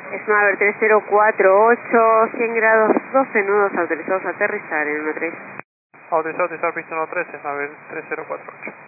Smaver 3048, 100 grados, 12 nudos autorizados a aterrizar en 13. Autorizado a aterrizar pista 13, Smaver 3048.